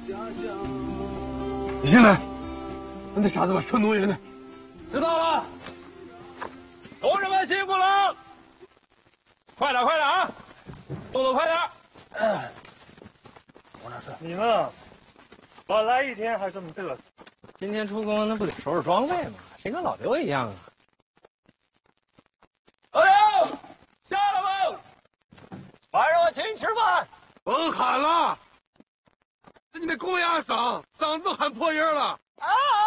你进来，那傻子把车挪远点。 知道了，同志们辛苦了，快点快点啊，动作快点。 往哪睡？你呢？晚来一天还这么嘚瑟？ 今天出工那不得收拾装备吗？谁跟老刘一样啊？老刘，下来吧，晚上我请你吃饭。 甭喊了，这你那公鸭嗓子都喊破音了。